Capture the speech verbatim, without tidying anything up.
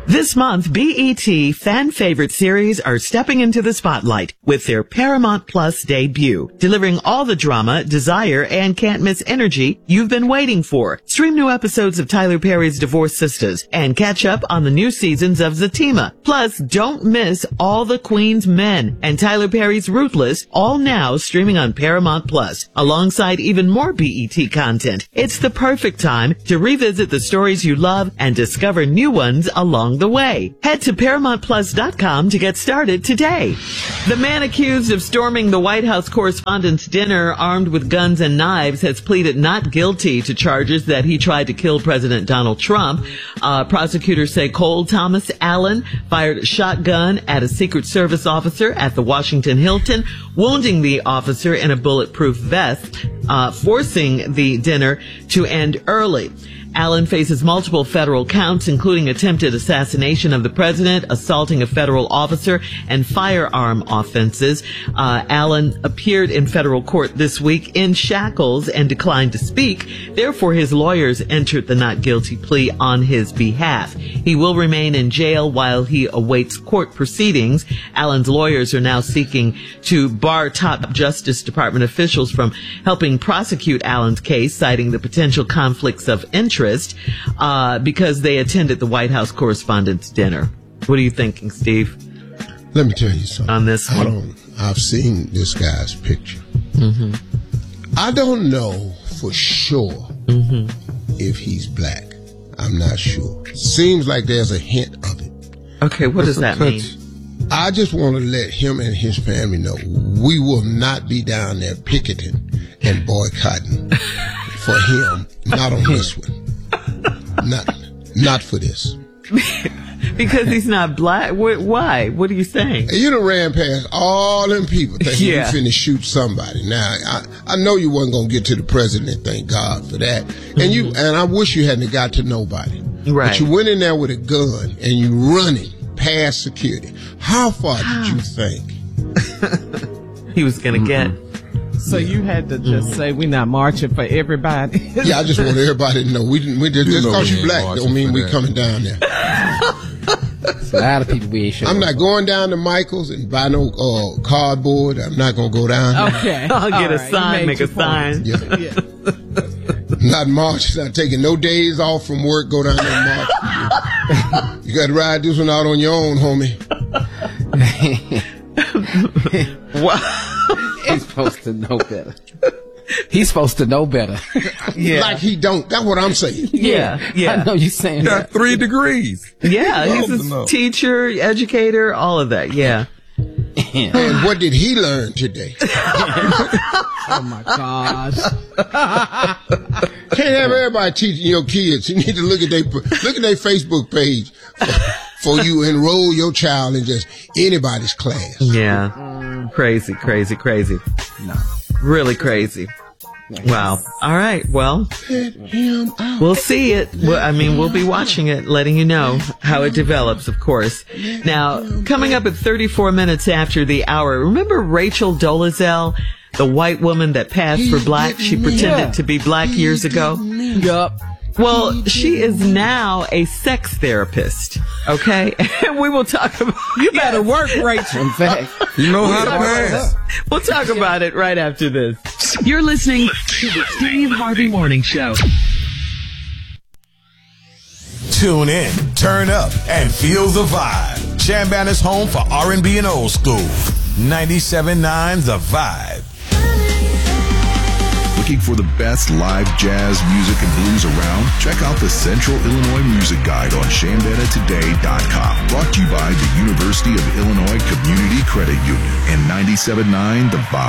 This month, B E T fan favorite series are stepping into the spotlight with their Paramount Plus debut, delivering all the drama, desire, and can't miss energy you've been waiting for. Stream new episodes of Tyler Perry's Divorced Sisters and catch up on the new seasons of Zatima. Plus, don't miss All the Queen's Men and Tyler Perry's Ruthless, all now streaming on Paramount Plus, alongside even more B E T content. It's the perfect time to revisit the stories you love and discover new ones along the way. Head to Paramount Plus dot com to get started today. The man accused of storming the White House Correspondents' Dinner armed with guns and knives has pleaded not guilty to charges that he tried to kill President Donald Trump. Uh, prosecutors say Cole Thomas Allen fired a shotgun at a Secret Service officer at the Washington Hilton, wounding the officer in a bulletproof vest, uh, forcing the dinner to end early. Allen faces multiple federal counts, including attempted assassination of the president, assaulting a federal officer, and firearm offenses. Uh, Allen appeared in federal court this week in shackles and declined to speak. Therefore, his lawyers entered the not guilty plea on his behalf. He will remain in jail while he awaits court proceedings. Allen's lawyers are now seeking to bar top Justice Department officials from helping prosecute Allen's case, citing the potential conflicts of interest. Uh, because they attended the White House Correspondents' Dinner. What are you thinking, Steve? Let me tell you something. On this one? I don't, I've seen this guy's picture. Mm-hmm. I don't know for sure mm-hmm. if he's black. I'm not sure. Seems like there's a hint of it. Okay, what does that mean? I just want to let him and his family know we will not be down there picketing and boycotting for him, not on this one. Not, not for this. Because he's not black? Why? What are you saying? You done ran past all them people thinking yeah. you finna shoot somebody. Now, I, I know you wasn't gonna get to the president, thank God for that. Mm-hmm. And you, and I wish you hadn't got to nobody. Right. But you went in there with a gun and you running past security. How far did you think he was gonna mm-hmm. get? So you had to just say we're not marching for everybody. Yeah, I just want everybody to know we didn't. We just because you black don't mean we coming down there. So a lot of people we ain't sure. I'm not going down to Michael's and buy no uh, cardboard. I'm not gonna go down there. Okay, I'll get All a right. sign, make a point. sign. Yeah. yeah. Not marching. Not taking no days off from work. Go down there and march. You got to ride this one out on your own, homie. Wow. He's supposed to know better. He's supposed to know better. Yeah. Like he don't. That's what I'm saying. Yeah, yeah. I know you're saying Got that. three degrees. Yeah, he's a teacher, educator, all of that. Yeah. And what did he learn today? Oh my gosh! Can't have everybody teaching your kids. You need to look at their look at their Facebook page for, for you enroll your child in just anybody's class. Yeah, crazy, crazy, crazy. No, really crazy. Wow. All right. Well, we'll see it. Well, I mean, we'll be watching it, letting you know how it develops, of course. Now, coming up at thirty-four minutes after the hour, remember Rachel Dolezal, the white woman that passed for black? She pretended yeah. to be black years ago. Yup. Well, she is now a sex therapist, okay? And we will talk about You better work, Rachel. in fact, You know how to pass. We'll talk about it right after this. You're listening to the Steve Harvey Morning Show. Tune in, turn up, and feel the vibe. Chambon is home for R and B and old school. ninety-seven point nine The Vibe. Looking for the best live jazz music and blues around? Check out the Central Illinois Music Guide on Chambana Today dot com. Brought to you by the University of Illinois Community Credit Union and ninety-seven point nine The Vibe.